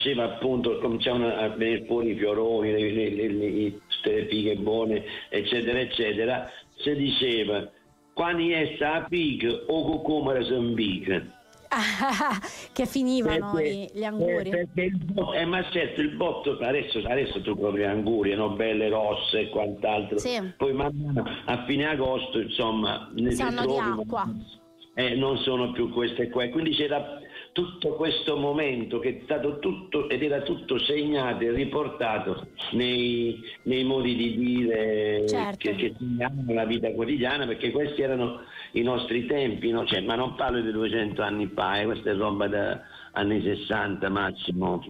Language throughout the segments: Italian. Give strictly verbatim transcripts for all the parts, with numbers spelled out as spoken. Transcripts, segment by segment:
diceva appunto, cominciavano a venire fuori i fioroni, le, le, le, le, tutte le fighe buone, eccetera, eccetera, si diceva quando è sta pig o cucumera sembica. Che finivano perché, gli anguri. Perché il botto, eh, ma certo il botto adesso, adesso tu proprio angurie, no? Belle rosse e quant'altro. Sì. Poi man mano a fine agosto, insomma, ne sanno di acqua. Eh, non sono più queste qua. Quindi c'era tutto questo momento che è stato tutto ed era tutto segnato e riportato nei, nei modi di dire, certo, che, che segnavano la vita quotidiana, perché questi erano i nostri tempi, no? Cioè, ma non parlo di duecento anni fa, eh, questa è roba da anni sessanta massimo.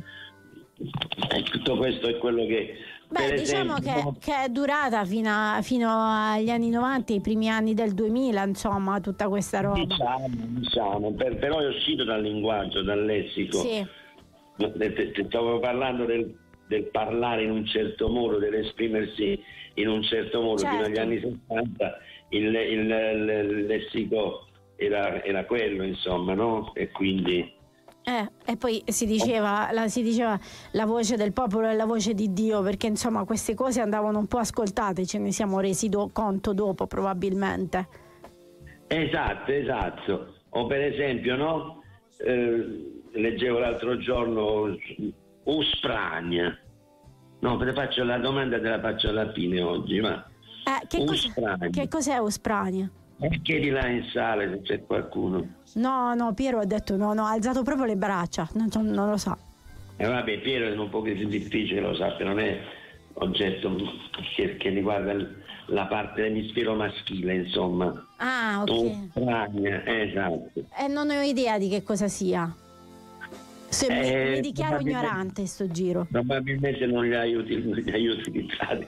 E tutto questo è quello che Beh, per diciamo esempio, che, che è durata fino, a, fino agli anni novanta, i primi anni del duemila, insomma, tutta questa roba. Diciamo, diciamo per, però è uscito dal linguaggio, dal lessico. Sì. Te, te, te stavo parlando del, del parlare in un certo modo, dell'esprimersi in un certo modo. Certo. Fino agli anni sessanta il, il, il, il lessico era, era quello, insomma, no? E quindi... Eh, e poi si diceva, la, si diceva la voce del popolo è la voce di Dio, perché insomma queste cose andavano un po' ascoltate, ce ne siamo resi do, conto dopo probabilmente. Esatto, esatto. O per esempio, no? Eh, leggevo l'altro giorno Usprania. No, te faccio la domanda, te la faccio alla fine oggi, ma eh, che, cos'è, che cos'è Usprania? E chiedi là in sala se c'è qualcuno. No, no, Piero ha detto no, no, ha alzato proprio le braccia, non, non lo sa. E eh vabbè, Piero è un po' più difficile, lo sappia, non è oggetto che, che riguarda la parte dell'emisfero maschile, insomma. Ah, ok. Strania, esatto. E eh, non ho idea di che cosa sia. Se eh, mi, mi dichiaro ignorante sto giro. Probabilmente non li hai, util- non li hai utilizzati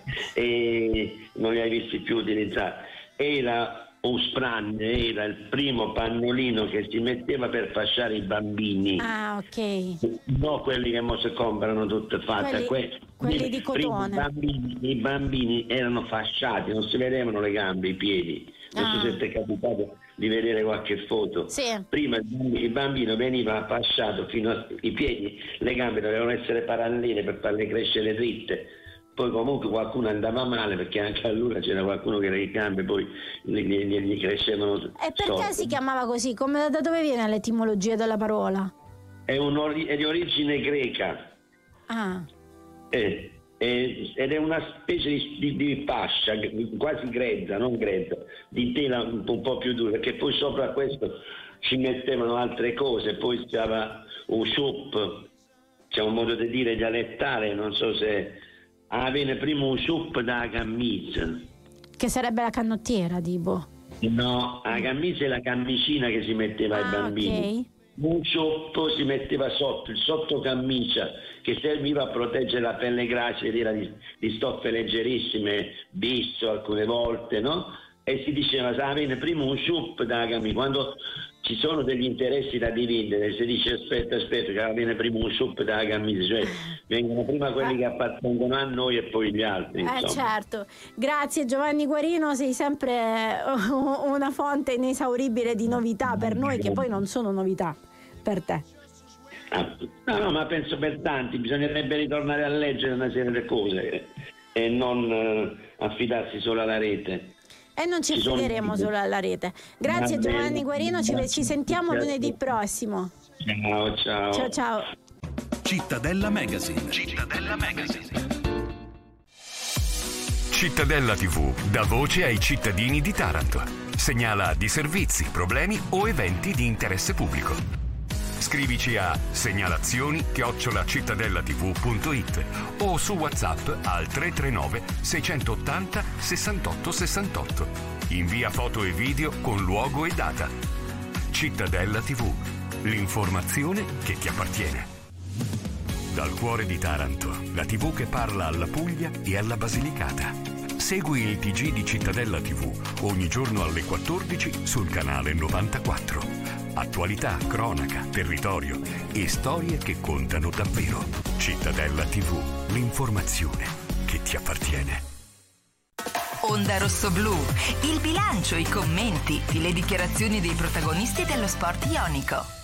e non li hai visti più utilizzati. Era Usprania, era il primo pannolino che si metteva per fasciare i bambini. Ah, ok. No, quelli che mo si comprano tutte fatte. Quelli, que- quelli di cotone. I bambini, i bambini erano fasciati, non si vedevano le gambe, i piedi. Non so ah. se ti è capitato di vedere qualche foto. Sì. Prima il bambino veniva fasciato fino ai piedi, le gambe dovevano essere parallele per farle crescere dritte. Poi comunque qualcuno andava male, perché anche allora c'era qualcuno che le gambe poi gli, gli, gli crescevano. E perché storte. Si chiamava così? Come, da dove viene l'etimologia della parola? È, un, è di origine greca. Ah. È, è, ed è una specie di, di, di fascia, quasi grezza, non grezza, di tela un po', un po' più dura, perché poi sopra questo ci mettevano altre cose, poi stava un soup, c'è un modo di dire dialettale, non so se... Ah, viene prima un soup da camisa. Che sarebbe la canottiera, tipo? No, la camisa è la camicina che si metteva ah, ai bambini. Okay. Un soup si metteva sotto, il sottocamicia, che serviva a proteggere la pelle gracile, era di, di stoffe leggerissime, bisso alcune volte, no? E si diceva, sa, viene prima un soup da camisa. Quando ci sono degli interessi da dividere, si dice aspetta, aspetta, che viene prima un soup da camisa, cioè vengono prima quelli che appartengono a noi e poi gli altri. Eh certo, grazie Giovanni Guarino, sei sempre una fonte inesauribile di novità per noi, che poi non sono novità per te. Ah, no, no, ma penso per tanti, bisognerebbe ritornare a leggere una serie di cose e non eh, affidarsi solo alla rete. E non ci affideremo solo alla rete. Grazie Giovanni Guarino, ci, ci sentiamo lunedì prossimo. Ciao, ciao. Ciao, ciao. Cittadella Magazine. Cittadella Magazine. Cittadella tivù dà voce ai cittadini di Taranto. Segnala disservizi, problemi o eventi di interesse pubblico. Scrivici a segnalazioni chiocciola cittadellativù punto it o su WhatsApp al tre tre nove sei otto zero sessantotto sessantotto. Invia foto e video con luogo e data. Cittadella tivù, l'informazione che ti appartiene. Dal cuore di Taranto, la tivù che parla alla Puglia e alla Basilicata. Segui il T G di Cittadella tivù ogni giorno alle quattordici sul canale novantaquattro. Attualità, cronaca, territorio e storie che contano davvero. Cittadella tivù, l'informazione che ti appartiene. Onda Rosso Blu, il bilancio, i commenti, le dichiarazioni dei protagonisti dello sport ionico.